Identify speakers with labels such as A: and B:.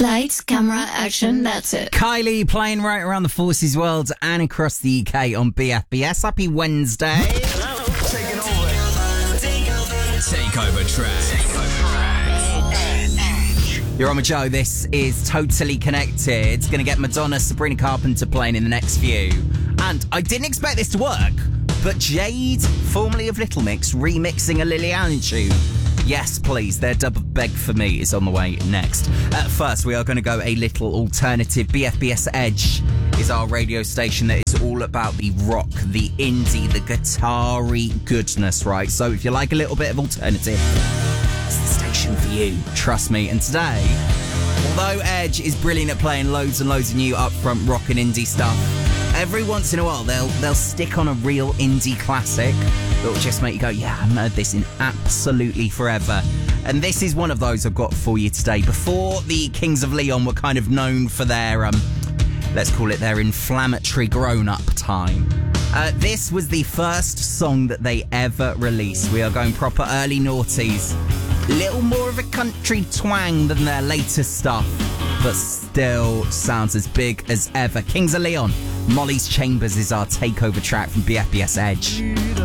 A: Lights, camera, action, that's it.
B: Kylie playing right around the Forces world and across the UK on BFBS. Happy Wednesday.
C: Takeover track.
B: You're on with Joe. This is Totally Connected. Going to get Madonna, Sabrina Carpenter playing in the next few. And I didn't expect this to work, but Jade, formerly of Little Mix, remixing a Lily Allen tune. Yes, please, their dub of Beg For Me is on the way next. First, we are going to go a little alternative. BFBS Edge is our radio station that is all about the rock, the indie, the guitar-y goodness, right? So if you like a little bit of alternative, it's the station for you. Trust me. And today, although Edge is brilliant at playing loads and loads of new upfront rock and indie stuff, every once in a while they'll stick on a real indie classic that will just make you go, yeah, I haven't heard this in absolutely forever. And this is one of those I've got for you today. Before the Kings of Leon were kind of known for their, let's call it their inflammatory grown-up time, this was the first song that they ever released. We are going proper early noughties. Little more of a country twang than their latest stuff, but still sounds as big as ever. Kings of Leon, Molly's Chambers is our takeover track from BFBS Edge.